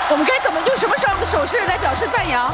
我们该怎么用什么样的手势来表示赞扬？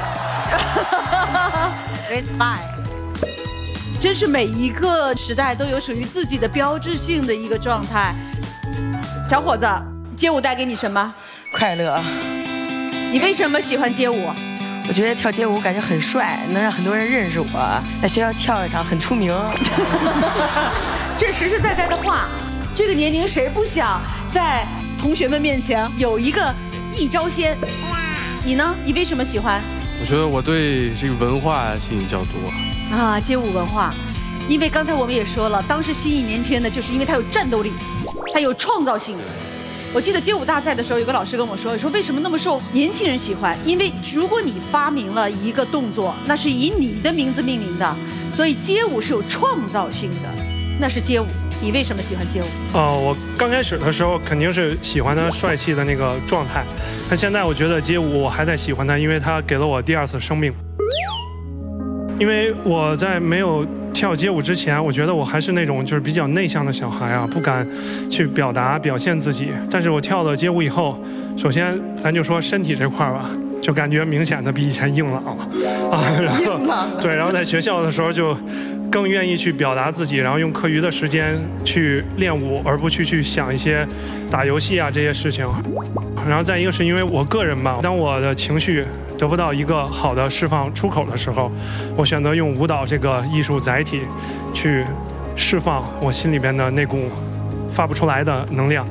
真是每一个时代都有属于自己的标志性的一个状态。小伙子，街舞带给你什么？ 快乐。 你为什么喜欢街舞？ 我觉得跳街舞感觉很帅，能让很多人认识我，在学校跳一场很出名。 这实实在在的话，这个年龄谁不想在同学们面前有一个一招鲜？你呢？你为什么喜欢？ 我觉得我对这个文化吸引较多啊，街舞文化，因为刚才我们也说了，当时吸引年轻人的就是因为它有战斗力，它有创造性。我记得街舞大赛的时候，有个老师跟我说为什么那么受年轻人喜欢？因为如果你发明了一个动作，那是以你的名字命名的，所以街舞是有创造性的，那是街舞。你为什么喜欢街舞？ 我刚开始的时候肯定是喜欢他帅气的那个状态，但现在我觉得街舞我还在喜欢他，因为他给了我第二次生命。因为我在没有跳街舞之前，我觉得我还是那种就是比较内向的小孩啊，不敢去表现自己。但是我跳了街舞以后，首先咱就说身体这块吧，就感觉明显的比以前硬朗了啊。然后在学校的时候就更愿意去表达自己，然后用课余的时间去练舞，而不去想一些打游戏啊这些事情。然后再一个是因为我个人吧，当我的情绪得不到一个好的释放出口的时候，我选择用舞蹈这个艺术载体去释放我心里边的那股发不出来的能量。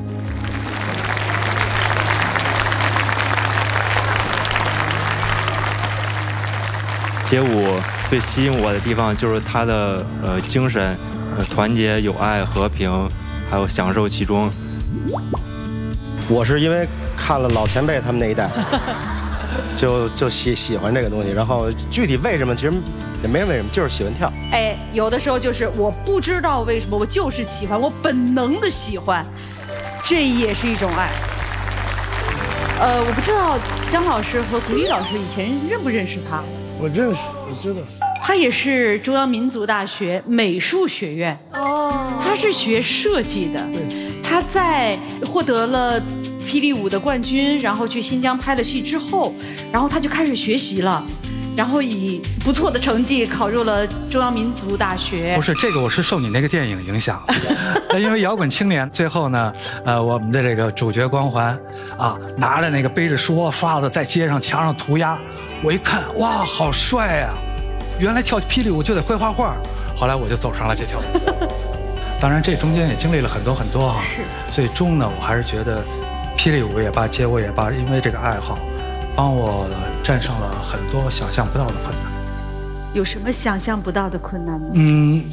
街舞最吸引我的地方就是它的精神，团结、友爱、和平，还有享受其中。 我是因为看了老前辈他们那一代，就喜欢这个东西，然后具体为什么其实也没为什么，就是喜欢跳。 哎，有的时候就是我不知道为什么，我就是喜欢，我本能的喜欢，这也是一种爱。我不知道姜老师和古一老师以前认不认识他？ 我认识，我知道。 他也是中央民族大学美术学院哦，他是学设计的。他在获得了霹雳舞的冠军，然后去新疆拍了戏之后，然后他就开始学习了，然后以不错的成绩考入了中央民族大学。 不是这个，我是受你那个电影影响，因为摇滚青年最后呢，我们的这个主角光环啊，拿着那个背着刷子在街上墙上涂鸦，我一看哇，好帅呀！原来跳霹雳舞就得会画画，后来我就走上了这条路。当然，这中间也经历了很多哈。是。最终呢，我还是觉得，霹雳舞也罢，街舞也罢，因为这个爱好，帮我战胜了很多想象不到的困难。 有什么想象不到的困难呢？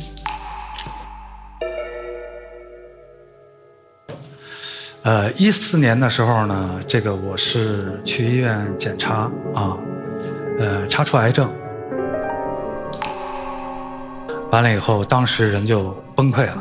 14年的时候呢，这个我是去医院检查啊，查出癌症。完了以后，当时人就崩溃了。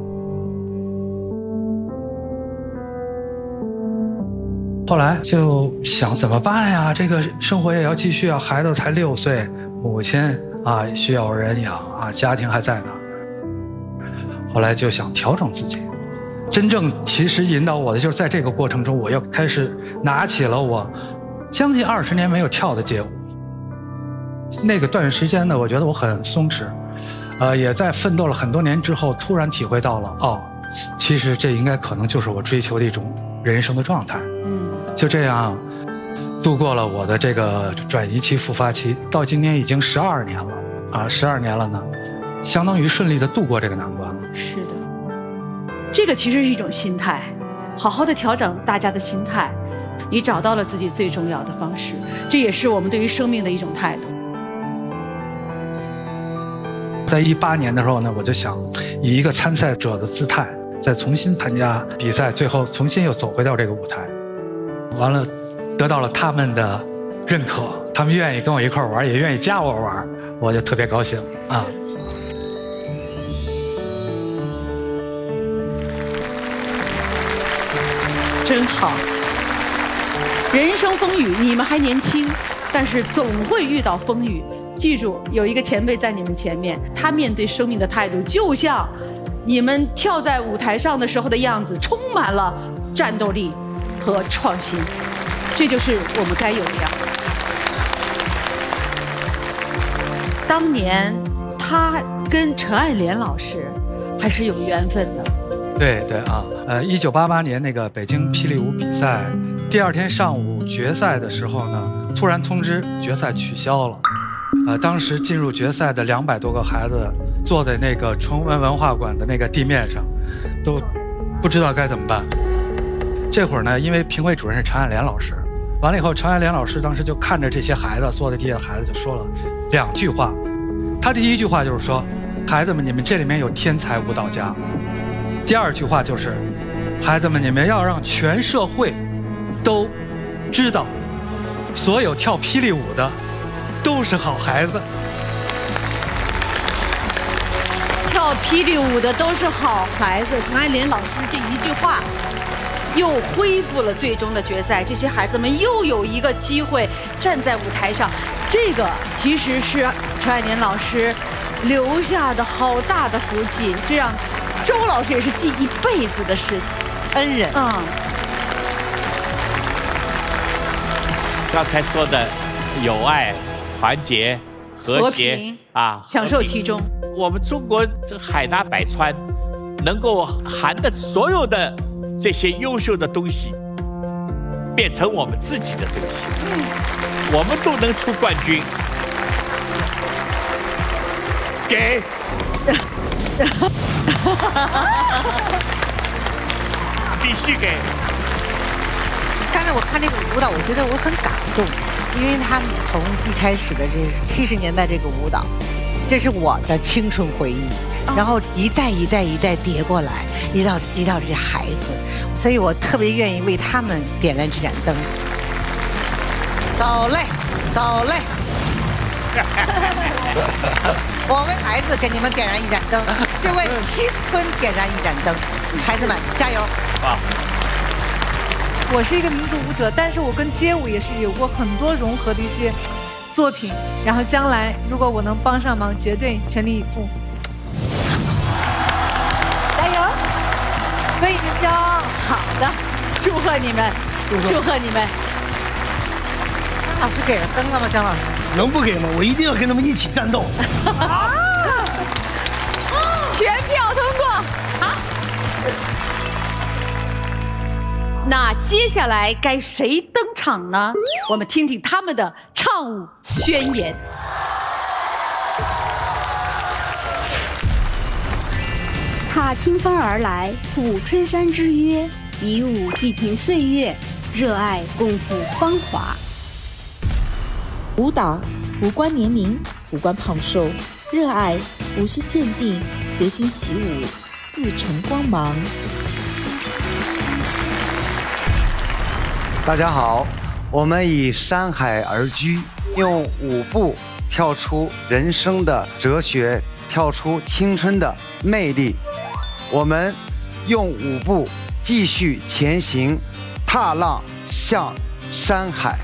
后来就想怎么办呀？这个生活也要继续啊，孩子才6岁，母亲啊需要人养啊，家庭还在呢。后来就想调整自己。真正其实引导我的就是在这个过程中，我又开始拿起了我将近20年没有跳的街舞。那个段时间呢，我觉得我很松弛，也在奋斗了很多年之后，突然体会到了哦，其实这应该可能就是我追求的一种人生的状态。就这样度过了我的这个转移期、复发期，到今年已经12年了啊，12年了呢，相当于顺利的度过这个难关了。 是的，这个其实是一种心态，好好的调整大家的心态，你找到了自己最重要的方式，这也是我们对于生命的一种态度。 在18年的时候呢，我就想以一个参赛者的姿态，再重新参加比赛，最后重新又走回到这个舞台。完了，得到了他们的认可，他们愿意跟我一块玩，也愿意加我玩，我就特别高兴啊。 真好。人生风雨，你们还年轻，但是总会遇到风雨。记住，有一个前辈在你们前面，他面对生命的态度，就像你们跳在舞台上的时候的样子，充满了战斗力和创新。 这就是我们该有的样子。当年他跟陈爱莲老师还是有缘分的。 对啊，1988年那个北京霹雳舞比赛，第二天上午决赛的时候呢，突然通知决赛取消了。当时进入决赛的200多个孩子坐在那个崇文文化馆的那个地面上，都不知道该怎么办。这会儿呢，因为评委主任是陈爱莲老师，完了以后，陈爱莲老师当时就看着这些孩子，坐在地下的孩子就说了2句话。他第一句话就是说：“孩子们，你们这里面有天才舞蹈家。”第二句话就是：“孩子们，你们要让全社会都知道，所有跳霹雳舞的都是好孩子。” 跳霹雳舞的都是好孩子。陈爱莲老师这一句话，又恢复了最终的决赛，这些孩子们又有一个机会站在舞台上。这个其实是陈爱莲老师留下的好大的福气，这让周老师也是记一辈子的事情， 恩人。 刚才说的友爱、团结、和谐啊， 享受其中。 我们中国这海纳百川，能够含的所有的这些优秀的东西，变成我们自己的东西，我们都能出冠军。给。必须给。 刚才我看这个舞蹈，我觉得我很感动，因为他们从一开始的这70年代这个舞蹈，这是我的青春回忆，然后一代一代一代叠过来，一道这些孩子，所以我特别愿意为他们点燃这盏灯。走嘞，走嘞！我为孩子给你们点燃一盏灯，是为青春点燃一盏灯。孩子们，加油！啊！ 我是一个民族舞者，但是我跟街舞也是有过很多融合的一些作品。然后将来如果我能帮上忙，绝对全力以赴。加油！为你们骄傲。 好的，祝贺你们，祝贺你们。 张老师给了灯了吗？张老师能不给吗？我一定要跟他们一起战斗。 全票通过。好。那接下来该谁登场呢？我们听听他们的唱舞宣言。 踏清风而来，赴春山之约，以舞寄情岁月，热爱共赴芳华。 舞蹈无关年龄，无关胖瘦，热爱无需限定，随心起舞，自成光芒。 大家好，我们以山海而居，用舞步跳出人生的哲学，跳出青春的魅力。我们用舞步继续前行，踏浪向山海。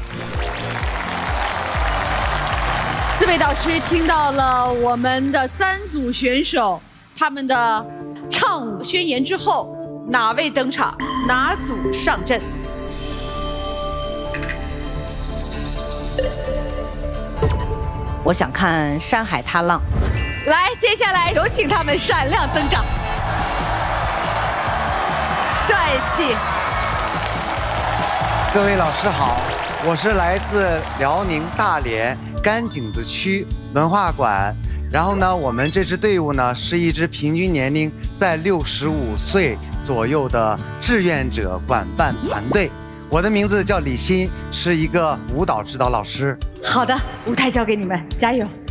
四位导师听到了我们的3组选手他们的唱舞宣言之后，哪位登场，哪组上阵？ 我想看山海踏浪。 来，接下来有请他们闪亮登场，帅气。 各位老师好，我是来自辽宁大连甘井子区文化馆。然后呢，我们这支队伍呢是一支平均年龄在65岁左右的志愿者管办团队。我的名字叫李欣，是一个舞蹈指导老师。 好的，舞台交给你们，加油。